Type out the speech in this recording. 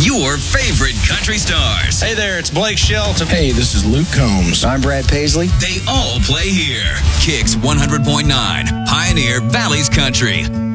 your favorite country stars. Hey there, it's Blake Shelton. Hey, this is Luke Combs. I'm Brad Paisley. They all play here. Kicks 100.9, Pioneer Valley's Country.